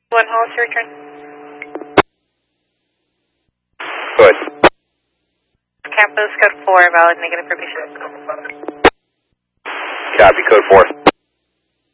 One Hollis, return. Go ahead. Campus code 4, valid negative permission. Copy, code 4.